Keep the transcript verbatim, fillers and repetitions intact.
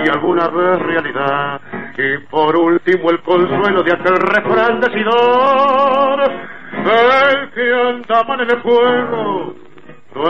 y alguna vez realidad. Y por último el consuelo de aquel refrán decidor, el que andaban en el juego